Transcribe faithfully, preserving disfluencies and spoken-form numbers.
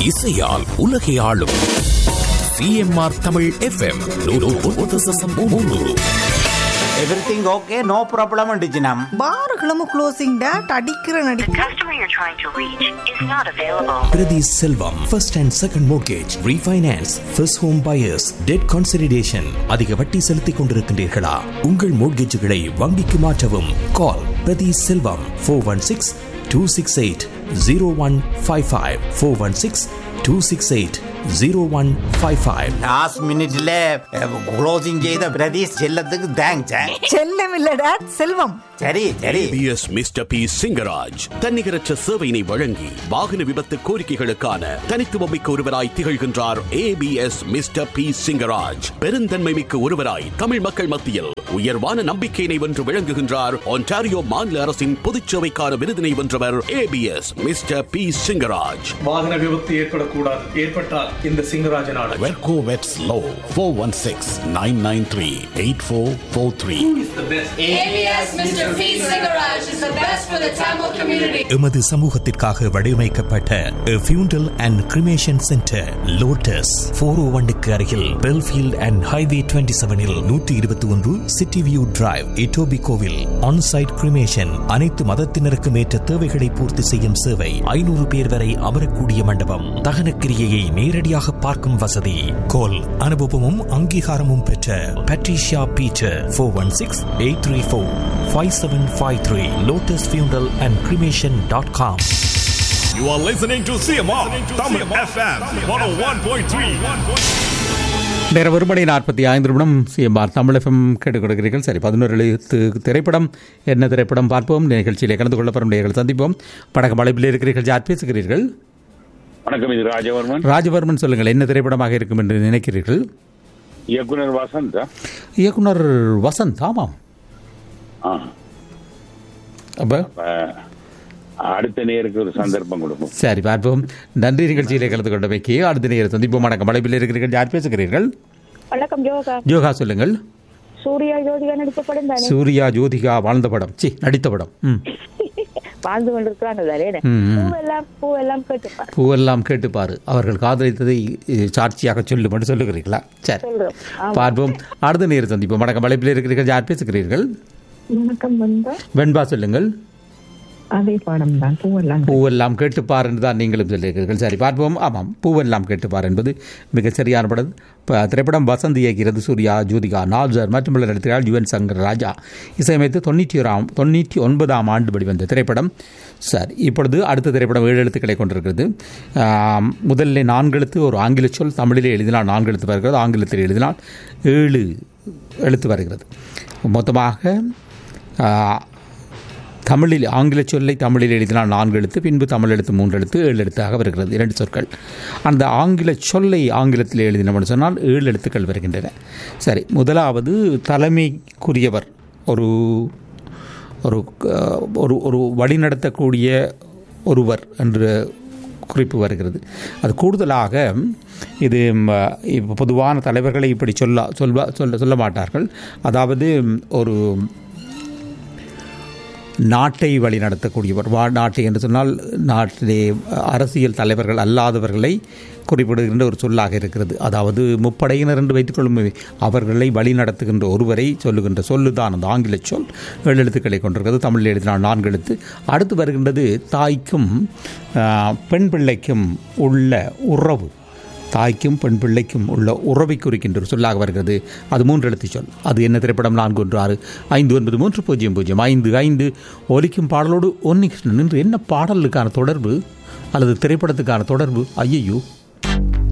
இசையால் உலகை ஆளும் CMR Tamil FM. Everything okay, no problem அண்டிச்சினம். பாருகளும் closing date அடிக்கிற நடி. The customer you're trying to reach is not available. Prati Selvam, first and second mortgage, refinance, first home buyers, debt consolidation. அதிக வட்டி செலுத்திக் கொண்டிருக்கின்றீர்களா? உங்கள் மோட்கேஜுகளை வங்கிக்கு மாற்றவும். Call Prati Selvam four one six two six eight zero one five five four one six two six eight zero one five five. Last மினிட்ல closing செய்த பிரதீஷ் செல்லத்துக்கு thanks. செல்லம் இல்ல டேட் செல்வம். சரி சரி. ஏபிஎஸ் மிஸ்டர் பி சிங்கராஜ் தன்னிகரற்ற சேவையினை வழங்கி வாகன விபத்து கோரிக்கைகளுக்கான தனித்துவமிக்க ஒருவராய் திகழ்கின்றார். ஏபிஎஸ் மிஸ்டர் பி சிங்கராஜ் பெருந்தன்மை மிக்க ஒருவராய் தமிழ் மக்கள் மத்தியில் உயர்வான நம்பிக்கையினை வென்று விளங்குகின்றார். ஒன்டாரியோ மாநில அரசின் பொதுச்சேவைக்கான விருதினை வென்றவர் ஏபிஎஸ் மிஸ்டர் பி சிங்கராஜ். வாகன விபத்து ஏற்படக்கூடாது, ஏற்பட்டால் இந்த சிங்கராஜன் ஆட வெர்கோ வெட்ஸ் low four one six nine nine three eight four four three. ABS mister P. Singaraj is the best for the Tamil community. எமது சமூகத்திற்காக வடிவமைக்கப்பட்ட ஃபியூண்டல் and cremation centre lotus four ஓ ஒன்னுக்கு அருகில் பெல்ஃபீல்ட் அண்ட் ஹைவே டுவெண்ட்டி செவனில் நூற்றி இருபத்தி ஒன்று சிட்டி வியூ டிரைவ் இட்டோபி கோவில். ஆன்சைட் கிரிமேஷன் அனைத்து மதத்தினருக்கும் ஏற்ற தேவைகளை பூர்த்தி செய்யும் சேவை. ஐநூறு பேர் வரை அமரக்கூடிய மண்டபம். தகன கிரியையை நேரடியாக பார்க்கும் வசதி. கோல் அனுபவமும் அங்கீகாரமும் பெற்ற Patricia Peter four one six eight three four five seven five three lotus funeral and cremation dot com. You are listening to C M R Tamil F M one oh one point three. நேரம் ஒரு மணி நாற்பத்தி ஐந்து நிமிடம் CMR Tamil FM கேட்டுக் கொடுக்கிறீர்கள். சரி, பதினோரு எழுத்து திரைப்படம் என்ன திரைப்படம் பார்ப்போம். நிகழ்ச்சியில் கலந்து கொள்ளப்படும் நேர்கள் சந்திப்போம். படகு அழைப்பில் இருக்கிறீர்கள். யார் பேசுகிறீர்கள்? வணக்கம், இது ராஜவர்மன். ராஜவர்மன், சொல்லுங்கள், என்ன திரைப்படமாக இருக்கும் என்று நினைக்கிறீர்கள்? இயக்குனர் வசந்த். இயக்குனர் வசந்த், ஆமாம். அடுத்த நேருக்கு ஒரு சந்தர்ப்பம் கொடுப்போம். சரி, பார்ப்போம். நன்றி நிகழ்ச்சியிலே கலந்து கொண்டமைக்கு. அடுத்த நேரம் சந்திப்போம். வணக்கம், அழைப்பில் இருக்கிறீர்கள். யார் பேசுகிறீர்கள்? வணக்கம், ஜோகா. ஜோகா, சொல்லுங்கள். சூர்யா ஜோதிகா நடித்த படம் தானே? சூர்யா ஜோதிகா வாழ்ந்த படம், சி நடித்த படம். வாழ்ந்து கொண்டிருக்கிறாங்க தானே? பூவெல்லாம் பூவெல்லாம் கேட்டுப்பாரு பூவெல்லாம் கேட்டுப்பாரு அவர்கள் காதலித்ததை சாட்சியாக சொல்லும் என்று சொல்லுகிறீர்களா? சரி, பார்ப்போம். அடுத்த நேரம் சந்திப்போம். வணக்கம், அழைப்பில் இருக்கிறீர்கள். யார் பேசுகிறீர்கள்? வெண்பா, சொல்லுங்கள். அதே பாடம் தான், பூவெல்லாம் பூவெல்லாம் கேட்டுப்பார் என்று தான் நீங்களும் சொல்லியிருக்கிறீர்கள். சரி, பார்ப்போம். ஆமாம், பூவெல்லாம் கேட்டுப்பார் என்பது மிக சரியான படம். திரைப்படம் வசந்த் இயக்கிறது. சூர்யா ஜோதிகா நாஜர் மற்றும் நடித்தார் யுவன் சங்கர் ராஜா. இசையமைத்து தொண்ணூற்றி ஓராம் தொண்ணூற்றி ஒன்பதாம் ஆண்டு வெளிவந்த திரைப்படம். சரி, இப்பொழுது அடுத்த திரைப்படம் ஏழு எழுத்துக்களை கொண்டிருக்கிறது. முதலில் நான்கு எழுத்து ஒரு ஆங்கில சொல், தமிழிலே எழுதினால் நான்கு எழுத்து வருகிறது, ஆங்கிலத்தில் எழுதினால் ஏழு எழுத்து வருகிறது. மொத்தமாக தமிழில் ஆங்கில சொல்லை தமிழில் எழுதினால் நான்கு எழுத்து, பின்பு தமிழ் எழுத்து மூன்று எழுத்து, ஏழு எழுத்தாக வருகிறது. இரண்டு சொற்கள். அந்த ஆங்கில சொல்லை ஆங்கிலத்தில் எழுதினோம்னு சொன்னால் ஏழு எழுத்துக்கள் வருகின்றன. சரி, முதலாவது தலைமைக்குரியவர், ஒரு ஒரு ஒரு ஒரு வழிநடத்தக்கூடிய ஒருவர் என்று குறிப்பு வருகிறது. அது கூடுதலாக இது பொதுவான தலைவர்களை இப்படி சொல்ல சொல்வ சொல்ல சொல்ல மாட்டார்கள். அதாவது ஒரு நாட்டை வழி நடத்தக்கூடியவர், வா நாட்டை என்று சொன்னால் நாட்டிலே அரசியல் தலைவர்கள் அல்லாதவர்களை குறிப்பிடுகின்ற ஒரு சொல்லாக இருக்கிறது. அதாவது முப்படையினர் என்று வைத்துக்கொள்ளும் அவர்களை வழி நடத்துகின்ற ஒருவரை சொல்லுகின்ற சொல்லுதான் அந்த ஆங்கில சொல். ஏழு எழுத்துக்களை கொண்டிருக்கிறது. தமிழில் எழுதினால் நான்கு எழுத்து. அடுத்து வருகின்றது தாய்க்கும் பெண் பிள்ளைக்கும் உள்ள உறவு. தாய்க்கும் பெண் பிள்ளைக்கும் உள்ள உறவை குறிக்கின்ற ஒரு சொல்லாக வருகிறது. அது மூன்று எழுத்து சொல். அது என்ன திரைப்படம்? நான்கு ஒன்று ஆறு ஐந்து ஒன்பது மூன்று பூஜ்ஜியம் பூஜ்ஜியம் ஐந்து ஐந்து. ஒலிக்கும் பாடலோடு ஒன்னிகிருஷ்ணன் என்று என்ன பாடலுக்கான தொடர்பு அல்லது திரைப்படத்துக்கான தொடர்பு? ஐயையோ,